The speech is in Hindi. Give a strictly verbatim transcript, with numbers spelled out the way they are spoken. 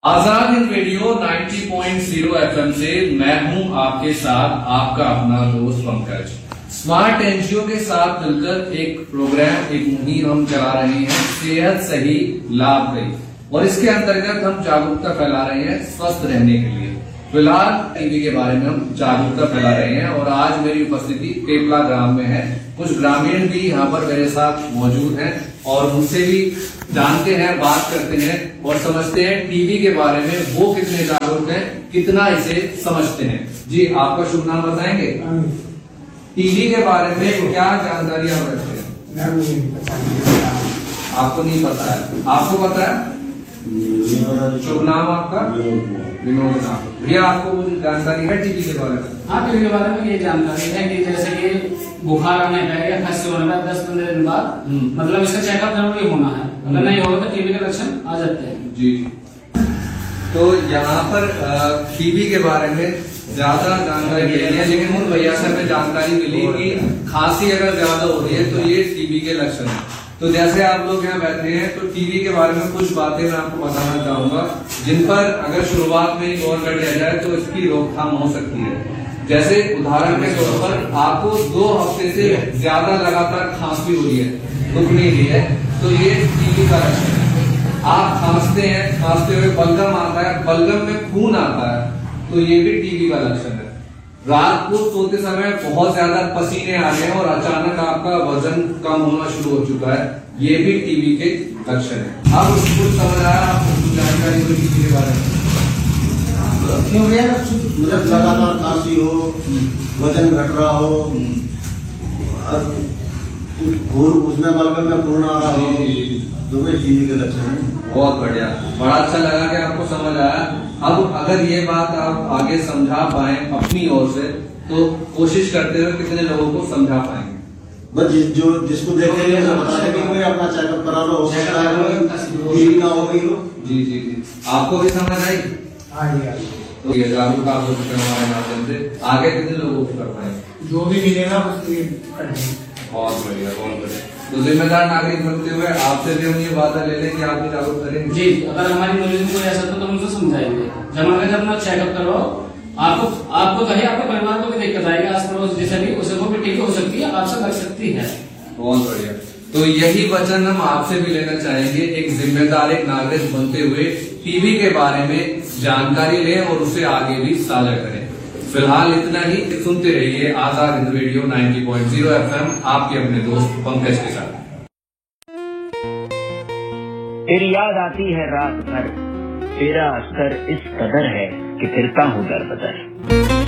आजाद हिंद रेडियो नब्बे पॉइंट शून्य एफएम से मैं हूं आपके साथ आपका अपना दोस्त पंकज। स्मार्ट एनजीओ के साथ मिलकर एक प्रोग्राम एक मुहिम हम चला रहे हैं, सेहत सही लाभ गई, और इसके अंतर्गत हम जागरूकता फैला रहे हैं स्वस्थ रहने के लिए। फिलहाल टीबी के बारे में हम जागरूकता फैला रहे हैं और आज मेरी उपस्थिति पेपला ग्राम में है। कुछ ग्रामीण भी यहाँ पर मेरे साथ मौजूद हैं और उनसे भी जानते हैं, बात करते हैं और समझते हैं टीबी के बारे में वो कितने जागरूक हैं, कितना इसे समझते हैं। जी, आपका शुभ नाम बताएंगे? टीबी के बारे में क्या जानकारी आप रखते हैं? आपको नहीं पता है? आपको पता है? शुभ नाम आपका? विनोद नाम। भैया, आपको कुछ जानकारी है टीबी के बारे में? हाँ, टीबी के बारे में ये जानकारी है कि जैसे कि बुखार आने का या खांसी होने का दस पंद्रह दिन बाद मतलब इसका चेकअप जरूरी होना है। अगर नहीं होगा तो टीबी के लक्षण आ जाते हैं। जी जी। तो यहाँ पर टीबी के बारे में ज्यादा जानकारी नहीं है, लेकिन उन भैया से हमें जानकारी मिली कि खांसी अगर ज्यादा हो रही है तो ये टीबी के लक्षण है। तो जैसे आप लोग यहाँ बैठे हैं तो टीबी के बारे में कुछ बातें मैं आपको बताना चाहूंगा, जिन पर अगर शुरुआत में ही गौर कर लिया जाए तो इसकी रोकथाम हो सकती है। जैसे उदाहरण के तौर पर आपको दो हफ्ते से ज्यादा लगातार खांसी हो रही है, रुक नहीं रही है, तो ये टीबी का लक्षण है। आप खांसते हैं, खांसते हुए बलगम आता है, बलगम में खून आता है, तो ये भी टीबी का लक्षण है। रात को सोते समय बहुत ज्यादा पसीने आ रहे हैं और अचानक आपका वजन कम होना शुरू हो चुका है, ये भी टीबी के लक्षण है। अब कुछ समझ आया आपको जानकारी हो टीबी के बारे में? मतलब लगातार खांसी हो, वजन घट रहा हो, उसमें बलगम में खून आ रहा हो, तो वे टीबी के लक्षण हैं। बहुत बढ़िया, बड़ा अच्छा लगा कि आपको समझ आया। अब अगर ये बात आप आगे समझा पाए अपनी ओर से, तो कोशिश करते हुए कितने लोगों को समझा पाएंगे? बस जिस जो जिसको देखे बताने की कोई अपना चेकअप करा लो, हो सकता है टीबी ना हो गई हो। जी जी जी। आपको भी समझ आई? तो ये जागरूक आप लोग हमारे माध्यम से आगे कितने लोगों को कर पाएंगे? जो भी मिलेगा बहुत बढ़िया, बहुत बढ़िया। तो जिम्मेदार नागरिक बनते हुए आपसे भी हम ये वादा ले लें कि आप भी जागरूक करेंगे। जी, अगर हमारी नॉलेज में कोई ऐसा तो हम उनको समझाएंगे। जब अगर अपना चेकअप करो, आपको आपको कहीं आपके परिवार को भी दिक्कत आएगी, आस पड़ोस जैसे भी उसे वो भी टीबी हो सकती है, आपसे लग सकती है। बहुत बढ़िया। तो यही वचन हम आपसे भी लेना चाहेंगे, एक जिम्मेदार एक नागरिक बनते हुए टीबी के बारे में जानकारी लें और उसे आगे भी साझा करें। फिलहाल इतना ही। सुनते रहिए आजाद हिंद रेडियो नब्बे पॉइंट शून्य एफएम, आपके अपने दोस्त पंकज के साथ। तेरी याद आती है रात भर, तेरा असर इस कदर है कि फिरता हूँ दर बदर।